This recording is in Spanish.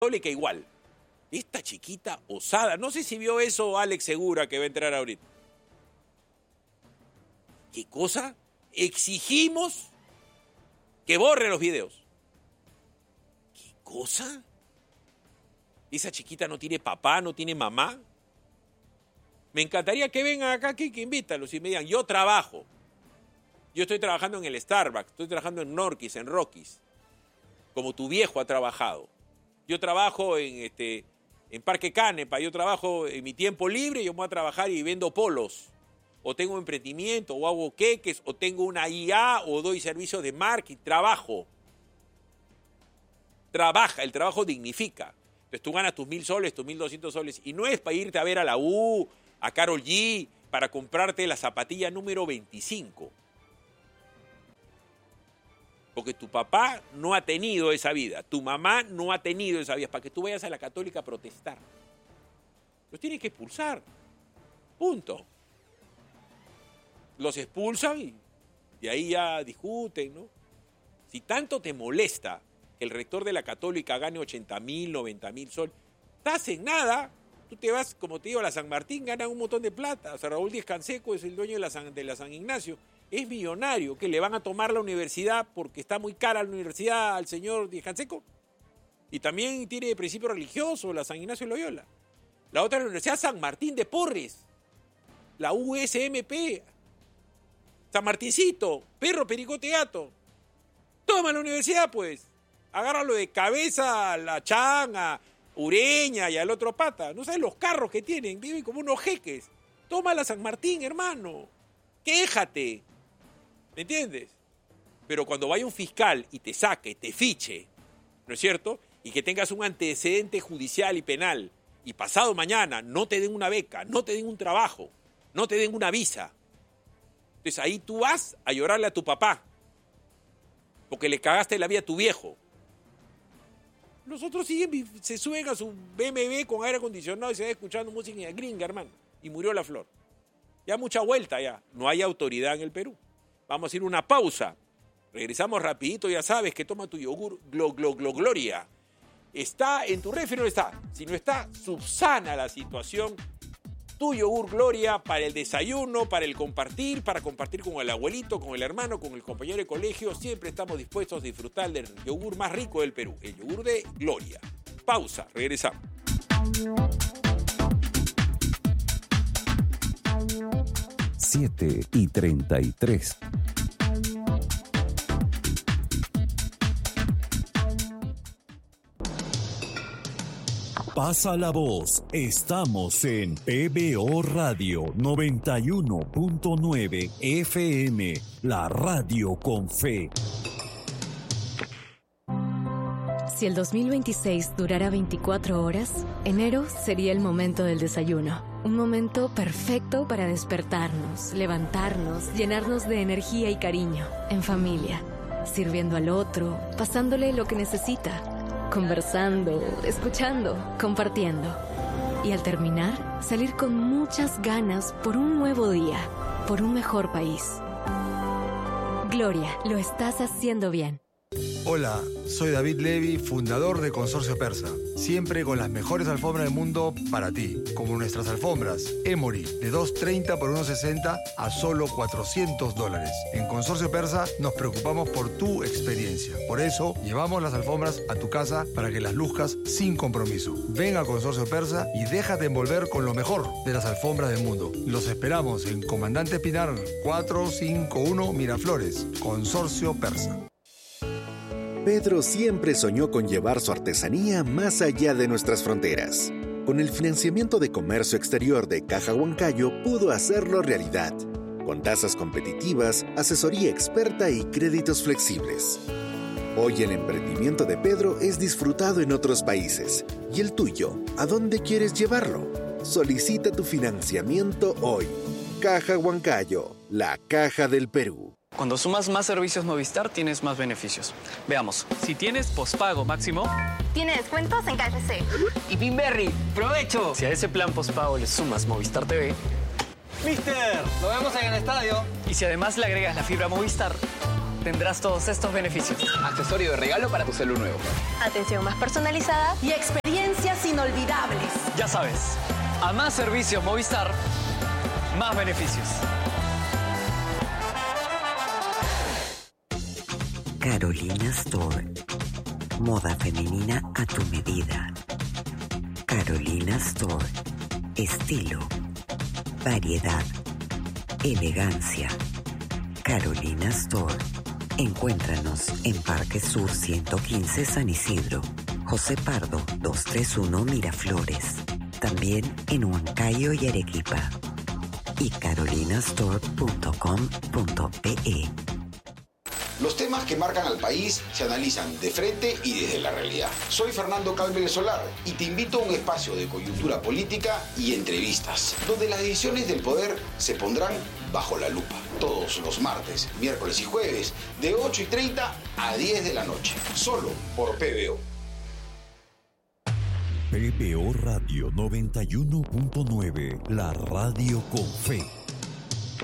Católica igual. Esta chiquita osada, no sé si vio eso Alex Segura que va a entrar ahorita. ¿Qué cosa? Exigimos que borre los videos. ¿Qué cosa? Esa chiquita no tiene papá, no tiene mamá. Me encantaría que vengan acá, que invítalos y me digan, yo trabajo. Yo estoy trabajando en el Starbucks, estoy trabajando en Norquis, en Rockies, como tu viejo ha trabajado. Yo trabajo en Parque Canepa, yo trabajo en mi tiempo libre, yo voy a trabajar y vendo polos. O tengo un emprendimiento, o hago queques, o tengo una IA, o doy servicios de marketing, trabajo. Trabaja, el trabajo dignifica. Entonces tú ganas tus 1.000 soles, tus 1.200 soles, y no es para irte a ver a la U, a Karol G, para comprarte la zapatilla número 25. Porque tu papá no ha tenido esa vida, tu mamá no ha tenido esa vida, para que tú vayas a la Católica a protestar. Los tienes que expulsar. Punto. Los expulsan y ahí ya discuten, ¿no? Si tanto te molesta que el rector de la Católica gane 80.000, 90.000 soles, estás en nada. Tú te vas, como te digo, a la San Martín, ganan un montón de plata. O sea, Raúl Díaz Canseco es el dueño de la San Ignacio. Es millonario, que le van a tomar la universidad porque está muy cara la universidad al señor Díaz Canseco. Y también tiene principio religioso, la San Ignacio de Loyola. La otra es la Universidad San Martín de Porres, la USMP. San Martincito, perro, pericote, gato. Toma la universidad, pues. Agárralo de cabeza a la Changa, Ureña y al otro pata. No sabes los carros que tienen, viven como unos jeques. Toma la San Martín, hermano. Quéjate. ¿Me entiendes? Pero cuando vaya un fiscal y te saque, te fiche, ¿no es cierto? Y que tengas un antecedente judicial y penal, y pasado mañana no te den una beca, no te den un trabajo, no te den una visa. Entonces ahí tú vas a llorarle a tu papá, porque le cagaste la vida a tu viejo. Los otros se suben a su BMW con aire acondicionado y se van escuchando música gringa, hermano. Y murió la flor. Ya mucha vuelta ya. No hay autoridad en el Perú. Vamos a ir a una pausa. Regresamos rapidito, ya sabes que toma tu yogur Gloria. ¿Está en tu refri o no está? Si no está, subsana la situación. Tu yogur Gloria para el desayuno, para el compartir, para compartir con el abuelito, con el hermano, con el compañero de colegio. Siempre estamos dispuestos a disfrutar del yogur más rico del Perú, el yogur de Gloria. Pausa, regresamos. 7:33. Pasa la voz. Estamos en PBO Radio 91.9 FM, la radio con fe. Si el 2026 durara 24 horas, enero sería el momento del desayuno. Un momento perfecto para despertarnos, levantarnos, llenarnos de energía y cariño, en familia, sirviendo al otro, pasándole lo que necesita, conversando, escuchando, compartiendo. Y al terminar, salir con muchas ganas por un nuevo día, por un mejor país. Gloria, lo estás haciendo bien. Hola, soy David Levy, fundador de Consorcio Persa. Siempre con las mejores alfombras del mundo para ti, como nuestras alfombras Emory de 2.30 por 1.60 a solo $400. En Consorcio Persa nos preocupamos por tu experiencia. Por eso llevamos las alfombras a tu casa para que las luzcas sin compromiso. Ven a Consorcio Persa y déjate envolver con lo mejor de las alfombras del mundo. Los esperamos en Comandante Pinar 451 Miraflores. Consorcio Persa. Pedro siempre soñó con llevar su artesanía más allá de nuestras fronteras. Con el financiamiento de comercio exterior de Caja Huancayo pudo hacerlo realidad, con tasas competitivas, asesoría experta y créditos flexibles. Hoy el emprendimiento de Pedro es disfrutado en otros países. ¿Y el tuyo? ¿A dónde quieres llevarlo? Solicita tu financiamiento hoy. Caja Huancayo, la caja del Perú. Cuando sumas más servicios Movistar, tienes más beneficios. Veamos. Si tienes pospago máximo, tiene descuentos en KFC. Y Pinberry, ¡provecho! Si a ese plan pospago le sumas Movistar TV, ¡Mister! ¡Lo vemos en el estadio! Y si además le agregas la fibra Movistar, tendrás todos estos beneficios. Accesorio de regalo para tu celular nuevo. Atención más personalizada y experiencias inolvidables. Ya sabes, a más servicios Movistar, más beneficios. Carolina Store. Moda femenina a tu medida. Carolina Store. Estilo, variedad, elegancia. Carolina Store. Encuéntranos en Parque Sur 115 San Isidro, José Pardo 231 Miraflores. También en Huancayo y Arequipa. Y carolinastore.com.pe. Los temas que marcan al país se analizan de frente y desde la realidad. Soy Fernando Calvel Solar y te invito a un espacio de coyuntura política y entrevistas, donde las decisiones del poder se pondrán bajo la lupa. Todos los martes, miércoles y jueves, de 8:30 a 10 de la noche. Solo por PBO. PBO Radio 91.9, la radio con fe.